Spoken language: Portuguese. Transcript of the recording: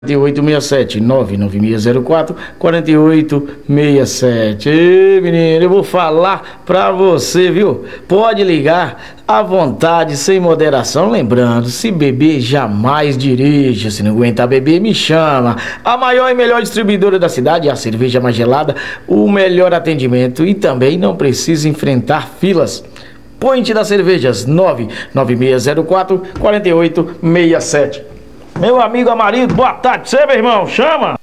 4867 99604 4867. Ei, menino, eu vou falar pra você, viu? Pode ligar à vontade, sem moderação. Lembrando, se beber, jamais dirija. Se não aguentar beber, me chama. A maior e melhor distribuidora da cidade, a cerveja mais gelada, o melhor atendimento e também não precisa enfrentar filas. Point das Cervejas, 99604 4867. Meu amigo Amarildo, boa tarde. Você, meu irmão, chama!